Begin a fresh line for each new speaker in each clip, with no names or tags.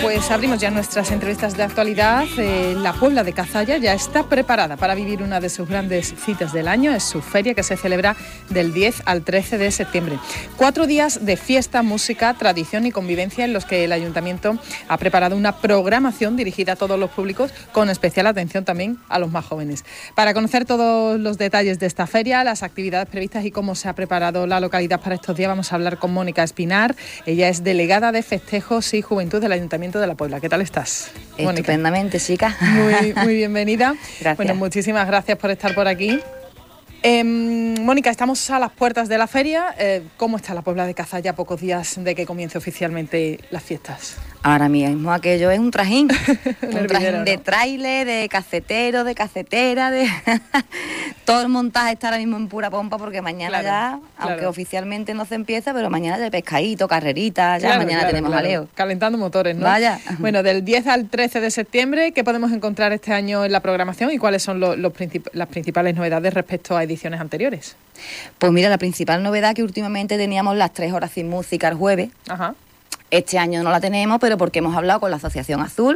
pues abrimos ya nuestras entrevistas de actualidad. La Puebla de Cazalla ya está preparada para vivir una de sus grandes citas del año. Es su feria que se celebra del 10 al 13 de septiembre. 4 días de fiesta, música, tradición y convivencia en los que el Ayuntamiento ha preparado una programación dirigida a todos los públicos, con especial atención también a los más jóvenes. Para conocer todos los detalles de esta feria, las actividades previstas y cómo se ha preparado la localidad para estos días, vamos a hablar con Mónica Espinar. Ella es delegada de Festejos y Juventud del Ayuntamiento de La Puebla. ¿Qué tal estás, Mónica?
Estupendamente, chica.
Muy bienvenida.
Gracias.
Bueno, muchísimas gracias por estar por aquí. Mónica, estamos a las puertas de la feria. ¿Cómo está la Puebla de Cazalla a pocos días de que comience oficialmente las fiestas?
Ahora mismo aquello es un trajín. Un trajín, ¿no? De
¿no?
tráiler, de cafetero, de cafetera, de todo el montaje está ahora mismo en pura pompa, porque mañana
Claro.
aunque oficialmente no se empieza, pero mañana ya hay pescadito, carrerita, ya mañana tenemos jaleo.
Calentando motores, ¿no?
Vaya.
Bueno, del 10 al 13 de septiembre, ¿qué podemos encontrar este año en la programación y cuáles son las principales novedades respecto a ediciones anteriores?
Pues mira, la principal novedad que últimamente teníamos las 3 horas sin música el jueves.
Ajá.
Este año no la tenemos, pero porque hemos hablado con la Asociación Azul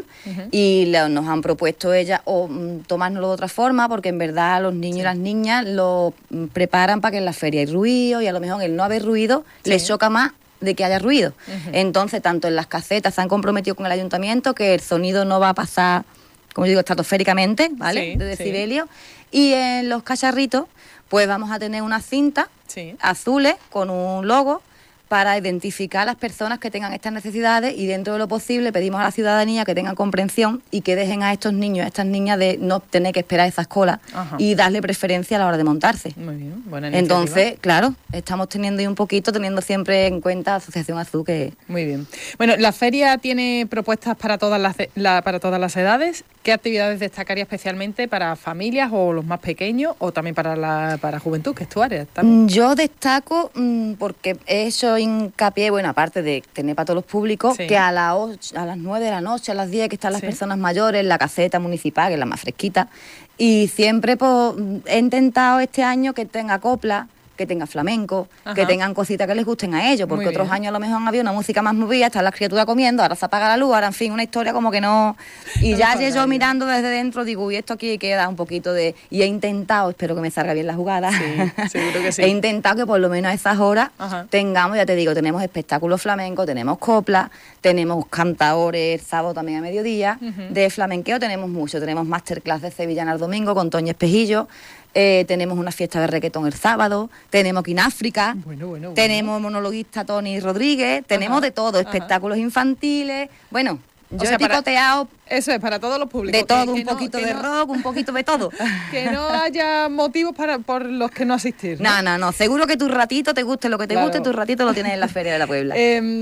y nos han propuesto ellas tomárnoslo de otra forma, porque en verdad los niños y las niñas lo preparan para que en la feria hay ruido, y a lo mejor el no haber ruido les choca más de que haya ruido. Entonces, tanto en las casetas se han comprometido con el ayuntamiento que el sonido no va a pasar, como yo digo, estratosféricamente, ¿vale?
Sí,
de decibelios. Y en los cacharritos, pues vamos a tener unas cintas azules con un logo para identificar a las personas que tengan estas necesidades, y dentro de lo posible pedimos a la ciudadanía que tengan comprensión y que dejen a estos niños, a estas niñas, de no tener que esperar esas colas y darle preferencia a la hora de montarse.
Muy bien, buena iniciativa.
Entonces, claro, estamos teniendo ahí un poquito, teniendo siempre en cuenta la Asociación Azul, que...
Muy bien. Bueno, la feria tiene propuestas para todas las edades. ¿Qué actividades destacaría especialmente para familias o los más pequeños, o también para juventud, que es tu área también?
Yo destaco, porque he hecho hincapié, bueno, aparte de tener para todos los públicos, que a las 9 de la noche, a las 10, que están las personas mayores, la caseta municipal, que es la más fresquita, y siempre pues, he intentado este año que tenga copla, que tenga flamenco, que tengan cositas que les gusten a ellos, porque otros años a lo mejor había una música más movida, están las criaturas comiendo, ahora se apaga la luz, ahora en fin, una historia como que no... Y no ya yo mirando desde dentro digo, y esto aquí queda un poquito de... Y he intentado, espero que me salga bien la jugada,
Sí, seguro que sí.
he intentado que por lo menos a esas horas tengamos, ya te digo, tenemos espectáculos flamencos, tenemos copla, tenemos cantadores el sábado también a mediodía, de flamenqueo tenemos mucho, tenemos masterclass de sevillana el domingo con Toño Espejillo, tenemos una fiesta de reggaetón el sábado, tenemos Quináfrica, tenemos monologuista Tony Rodríguez, tenemos de todo, espectáculos infantiles, bueno, yo he picoteado...
Eso es, para todos los públicos.
De todo, un poquito de rock, un poquito de todo.
Que no haya motivos por los que no asistir, ¿no?
No, seguro que tu ratito te guste lo que te guste, tu ratito lo tienes en la Feria de la Puebla.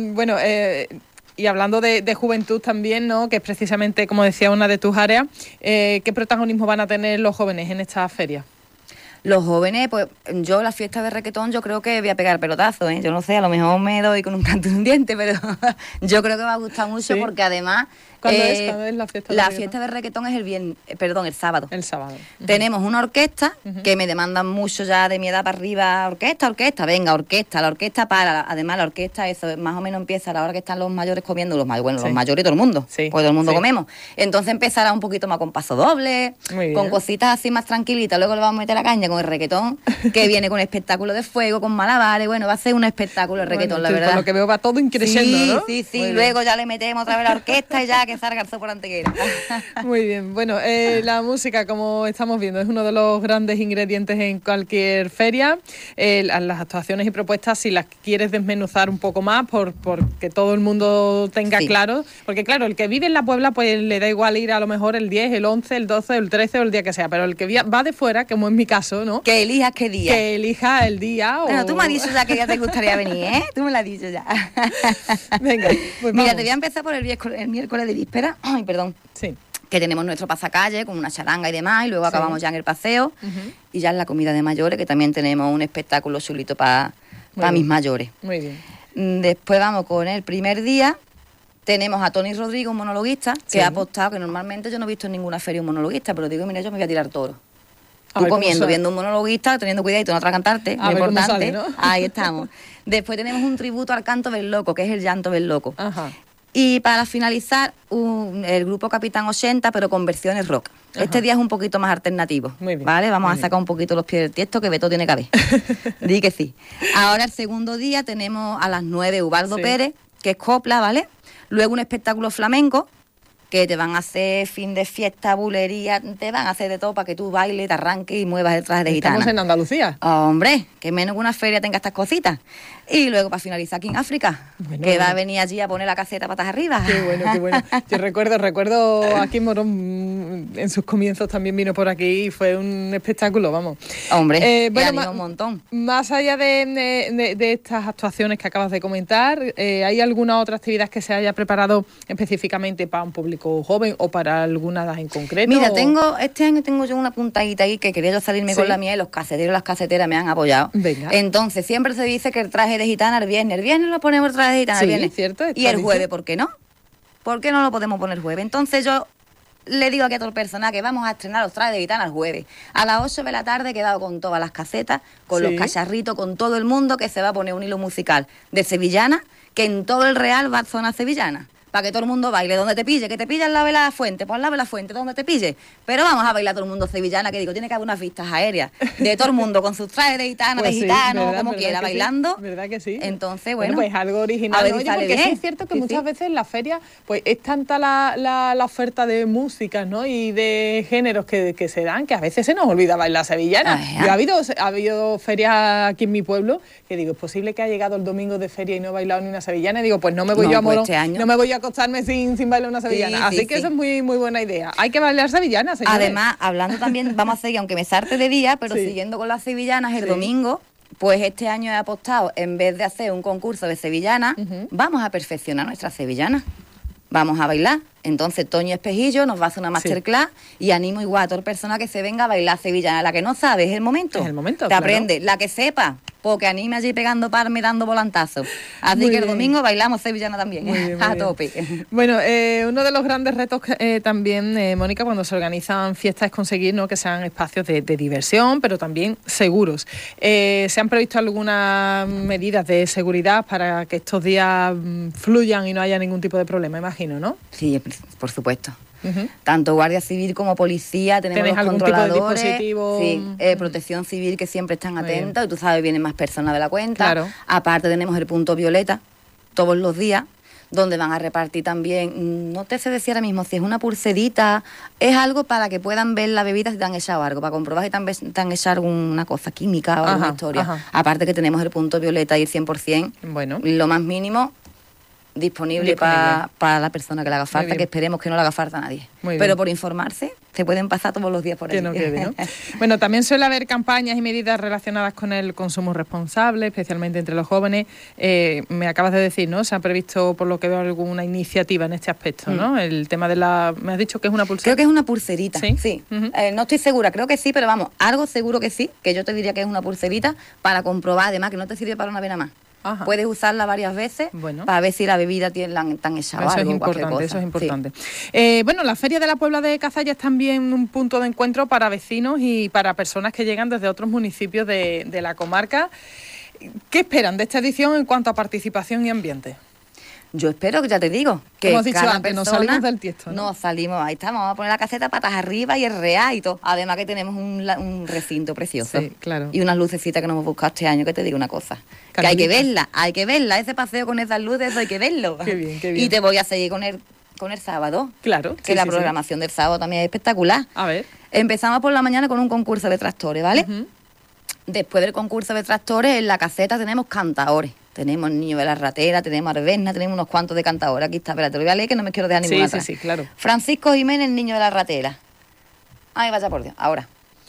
Y hablando de juventud también, ¿no?, que es precisamente, como decía, una de tus áreas, ¿qué protagonismo van a tener los jóvenes en esta feria?
Los jóvenes, pues yo la fiesta de reggaetón yo creo que voy a pegar pelotazo, ¿eh? Yo no sé, a lo mejor me doy con un canto de un diente, pero yo creo que va a gustar mucho, porque además...
¿Cuándo es la fiesta de reggaetón?
La fiesta de reggaetón es el sábado.
El sábado.
Tenemos una orquesta que me demandan mucho ya de mi edad para arriba. Orquesta, venga, la orquesta para. Además, la orquesta, eso más o menos empieza a la hora que están los mayores comiendo, los mayores y todo el mundo. Pues todo el mundo comemos. Entonces empezará un poquito más con paso doble, con cositas así más tranquilitas. Luego le vamos a meter la caña con el reggaetón, que viene con espectáculo de fuego, con malabares. Bueno, va a ser un espectáculo el reggaetón, la verdad.
Por lo que veo va todo increciendo, ¿no?
Sí. Luego ya le metemos otra vez la orquesta y ya que salga el sopor antequera.
Muy bien. Bueno, la música, como estamos viendo, es uno de los grandes ingredientes en cualquier feria. Las actuaciones y propuestas, si las quieres desmenuzar un poco más, porque todo el mundo tenga claro. Porque claro, el que vive en la Puebla, pues le da igual ir a lo mejor el 10, el 11, el 12, el 13 o el día que sea. Pero el que va de fuera, como en mi caso, ¿no?
Que elijas qué día.
Que elija el día.
Bueno, tú me has dicho ya que ya te gustaría venir, ¿eh? Tú me lo has dicho ya.
Venga, pues
mira, te voy a empezar por el miércoles de víspera. Ay, perdón.
Sí.
Que tenemos nuestro pasacalle con una charanga y demás, y luego acabamos ya en el paseo. Y ya en la comida de mayores, que también tenemos un espectáculo chulito para mis mayores.
Muy bien.
Después vamos con el primer día. Tenemos a Tony Rodríguez, un monologuista, que ha apostado, que normalmente yo no he visto en ninguna feria un monologuista, pero digo, mira, yo me voy a tirar toro. Tú comiendo, viendo un monologuista, teniendo cuidadito, no atragantarte, lo importante.
Sale, ¿no?
Ahí estamos. Después tenemos un tributo al canto del loco, que es el llanto del loco. Y para finalizar, el grupo Capitán 80, pero con versiones rock. Ajá. Este día es un poquito más alternativo. Muy bien, ¿vale? Vamos a sacar un poquito los pies del tiesto, que Beto tiene que haber. Di que sí. Ahora el segundo día tenemos a las 9 Ubaldo Pérez, que es copla, ¿vale? Luego un espectáculo flamenco, que te van a hacer fin de fiesta, bulería, te van a hacer de todo para que tú bailes, te arranques y muevas el traje de gitana.
¿Estamos en Andalucía?
Hombre, que menos que una feria tenga estas cositas. Y luego para finalizar aquí en África, que va a venir allí a poner la caseta patas arriba.
Qué bueno, qué bueno. Yo recuerdo aquí en Morón, en sus comienzos también vino por aquí y fue un espectáculo, vamos.
Hombre, bueno, un montón.
Más allá de estas actuaciones que acabas de comentar, ¿hay alguna otra actividad que se haya preparado específicamente para un público joven o para alguna edad en concreto?
Mira, este año tengo yo una puntadita ahí que quería yo salirme con la mía y los caseteros y las caseteras me han apoyado. Venga. Entonces, siempre se dice que el traje de gitana el viernes lo ponemos el traje de gitana el viernes.
Cierto,
y el jueves, ¿por qué no? ¿Por qué no lo podemos poner jueves? Entonces yo le digo aquí a todo el personal que vamos a estrenar los trajes de gitana el jueves. A las 8 de la tarde he quedado con todas las casetas, con los cacharritos, con todo el mundo, que se va a poner un hilo musical de sevillana, que en todo el Real va a zona sevillana. Para que todo el mundo baile, donde te pille, que te pille al lado de la fuente, pues al lado de la fuente, donde te pille. Pero vamos a bailar todo el mundo sevillana, que digo, tiene que haber unas vistas aéreas de todo el mundo con sus trajes de gitana, pues de gitano, verdad, como quiera, bailando.
¿Verdad que sí?
Entonces, bueno,
pues algo original. Oye, porque sí es cierto que muchas veces en la feria pues es tanta la oferta de música, ¿no? Y de géneros que se dan, que a veces se nos olvida bailar sevillana. Yo, ha habido ferias aquí en mi pueblo que digo, es posible que haya llegado el domingo de feria y no he bailado ni una sevillana. Y digo, pues no me voy yo a Morón, no me voy a acostarme sin bailar una sevillana. Así que eso es muy, muy buena idea. Hay que bailar sevillana, señores.
Además, hablando también, vamos a seguir, aunque me sarte de día, pero siguiendo con las sevillanas, el domingo, pues este año he apostado, en vez de hacer un concurso de sevillana, vamos a perfeccionar nuestras sevillanas. Vamos a bailar. Entonces Toño Espejillo nos va a hacer una masterclass y animo igual a toda persona que se venga a bailar sevillana. La que no sabe, es el momento. Es el momento, te aprende. La que sepa, porque anime allí pegando palme, dando volantazos. Así que el domingo bailamos sevillana también, a tope.
Bueno, uno de los grandes retos también, Mónica, cuando se organizan fiestas es conseguir, ¿no?, que sean espacios de diversión, pero también seguros. ¿Se han previsto algunas medidas de seguridad para que estos días fluyan y no haya ningún tipo de problema, imagino, ¿no?
Sí, por supuesto. Tanto Guardia Civil como Policía, tenemos los controladores, tipo de dispositivo? Protección Civil, que siempre están atentos, y tú sabes, vienen más personas de la cuenta. Claro. Aparte tenemos el punto violeta todos los días, donde van a repartir también, no te sé decir ahora mismo si es una pulserita, es algo para que puedan ver la bebida si te han echado algo, para comprobar si te han echado alguna cosa química o alguna historia. Aparte que tenemos el punto violeta y el 100%, lo más mínimo, disponible para la persona que le haga falta, que esperemos que no le haga falta a nadie. Pero por informarse, se pueden pasar todos los días por ahí.
Que no quede, ¿no? Bueno, también suele haber campañas y medidas relacionadas con el consumo responsable, especialmente entre los jóvenes. Me acabas de decir, ¿no? Se ha previsto, por lo que veo, alguna iniciativa en este aspecto, ¿no? El tema de la... ¿Me has dicho que es una pulserita?
Creo que es una pulserita, sí. No estoy segura, creo que sí, pero vamos, algo seguro que sí, que yo te diría que es una pulserita para comprobar, además, que no te sirve para una vez nada más. Ajá. Puedes usarla varias veces para ver si la bebida tan echado algo, cualquier cosa. Eso es importante.
Bueno, la Feria de la Puebla de Cazalla es también un punto de encuentro para vecinos y para personas que llegan desde otros municipios de la comarca. ¿Qué esperan de esta edición en cuanto a participación y ambiente?
Yo espero, que ya te digo, que
como has dicho antes, nos salimos del tiesto, ¿no?
Nos salimos, ahí estamos, vamos a poner la caseta patas arriba y el real y todo. Además que tenemos un recinto precioso.
Sí, claro.
Y unas lucecitas que nos hemos buscado este año, que te digo una cosa. Que hay que verla, ese paseo con esas luces, eso hay que verlo.
Qué bien, qué bien.
Y te voy a seguir con el sábado.
Claro.
Que la programación del sábado también es espectacular.
A ver.
Empezamos por la mañana con un concurso de tractores, ¿vale? Después del concurso de tractores, en la caseta tenemos cantadores. Tenemos el Niño de la Ratera, tenemos Arbenas, tenemos unos cuantos de cantadores. Aquí está, espérate, lo voy a leer que no me quiero dejar ninguna atrás.
Sí, claro.
Francisco Jiménez, el Niño de la Ratera. Ay, vaya por Dios, ahora.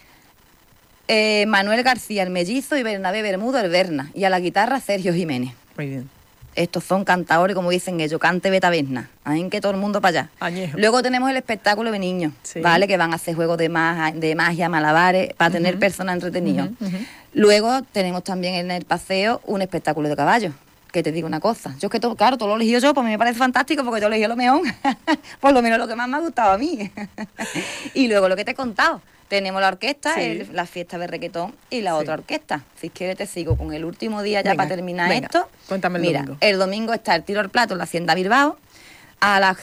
Manuel García, el Mellizo, y Bernabé Bermudo, el Berna. Y a la guitarra, Sergio Jiménez.
Muy bien.
Estos son cantadores, como dicen ellos, cante beta Berna. Ahí que todo el mundo para allá.
Añejo.
Luego tenemos el espectáculo de niños, ¿vale? Que van a hacer juegos de magia, malabares, para tener personas entretenidas. Luego tenemos también en el paseo un espectáculo de caballos. Que te digo una cosa, yo es que todo lo elegí yo, pues me parece fantástico porque yo elegí lo mejor, por lo menos lo que más me ha gustado a mí. Y luego lo que te he contado, tenemos la orquesta, la fiesta de requetón y la otra orquesta. Si quieres te sigo con el último día ya para terminar esto.
Cuéntame el domingo.
El domingo está el tiro al plato en la Hacienda Bilbao, A las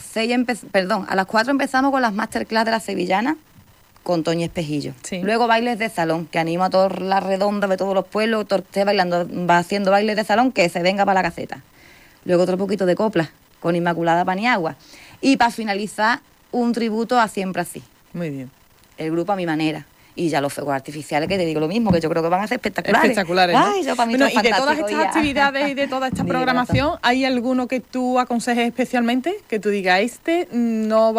4 empezamos con las masterclass de la sevillana con Toñi Espejillo. Sí. Luego bailes de salón, que animo a toda la redonda de todos los pueblos, todo esté bailando, va haciendo bailes de salón, que se venga para la caseta. Luego otro poquito de copla con Inmaculada Paniagua. Y para finalizar, un tributo a Siempre Así.
Muy bien.
El grupo a mi manera. Y ya los fuegos artificiales, que te digo lo mismo, que yo creo que van a ser espectaculares.
Espectaculares, ¿no?
Ay, yo para mí
bueno, y de todas estas actividades y de toda esta programación, ¿hay alguno que tú aconsejes especialmente? Que tú digas, no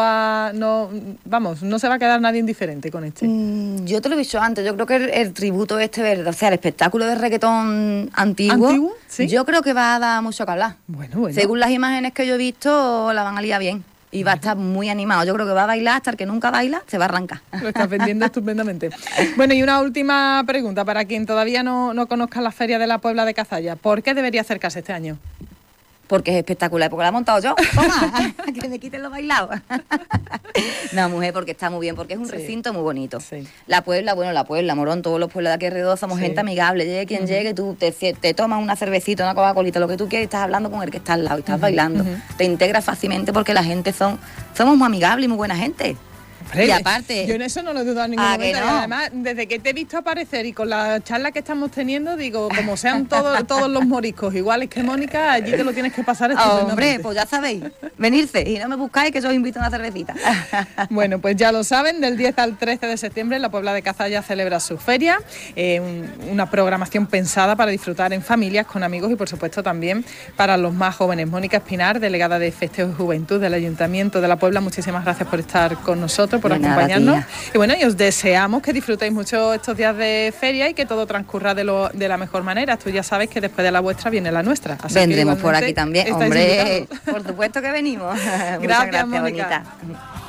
se va a quedar nadie indiferente con este.
Yo te lo he dicho antes, yo creo que el tributo o sea, el espectáculo de reggaetón antiguo, ¿sí? Yo creo que va a dar mucho que hablar. Bueno. Según las imágenes que yo he visto, la van a liar bien. Y va a estar muy animado. Yo creo que va a bailar hasta el que nunca baila, se va a arrancar.
Lo estás vendiendo estupendamente. Bueno, y una última pregunta para quien todavía no conozca la Feria de la Puebla de Cazalla. ¿Por qué debería acercarse este año?
Porque es espectacular, porque la he montado yo. Toma, que me quiten los bailados. No, mujer, porque está muy bien, porque es un recinto muy bonito. Sí. La Puebla, Morón, todos los pueblos de aquí alrededor somos gente amigable. Llegue quien llegue, tú te tomas una cervecita, una Coca-Colita, lo que tú quieras, y estás hablando con el que está al lado y estás bailando. Te integras fácilmente porque la gente somos muy amigables y muy buena gente. Y aparte,
yo en eso no lo he dudado en ningún momento. No. Además, desde que te he visto aparecer y con la charla que estamos teniendo, digo, como sean todos los moriscos iguales que Mónica, allí te lo tienes que pasar estupendamente.
Hombre, pues ya sabéis, venirse y no me buscáis que yo os invito a una cervecita.
Bueno, pues ya lo saben, del 10 al 13 de septiembre la Puebla de Cazalla celebra su feria, una programación pensada para disfrutar en familias, con amigos y por supuesto también para los más jóvenes. Mónica Espinar, delegada de Festejo y Juventud del Ayuntamiento de la Puebla, muchísimas gracias por estar con nosotros, por acompañarnos. Nada, y bueno, y os deseamos que disfrutéis mucho estos días de feria y que todo transcurra de la mejor manera. Tú ya sabes que después de la vuestra viene la nuestra. Así
vendremos por aquí también, hombre, por supuesto que venimos.
Gracias, Mónica.
Bonita.